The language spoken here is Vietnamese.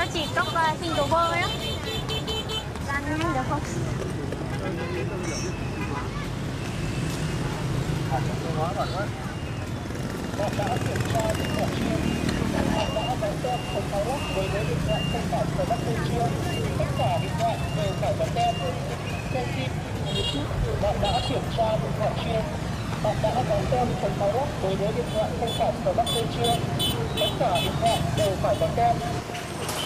chỉ cốc sinh tố bơ ấy á. Làm nhanh được không? Bạn đã kiểm tra những khoản chi, bạn đã đóng tem không tháo rút đối với điện thoại không phải của Bắc chưa? Tất cả điện thoại đều phải đóng tem. Sau khi một chút, bạn đã kiểm tra những khoản chi, bạn đã đóng tem không tháo rút đối với điện thoại không phải của Bắc chưa? Tất cả điện thoại đều phải đóng tem.